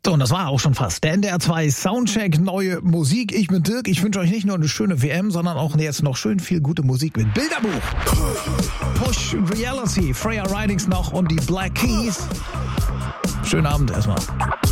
So, und das war auch schon fast. Der NDR 2 Soundcheck, neue Musik. Ich bin Dirk. Ich wünsche euch nicht nur eine schöne WM, sondern auch jetzt noch schön viel gute Musik mit Bilderbuch. Push Reality, Freya Ridings noch und die Black Keys. Schönen Abend erstmal.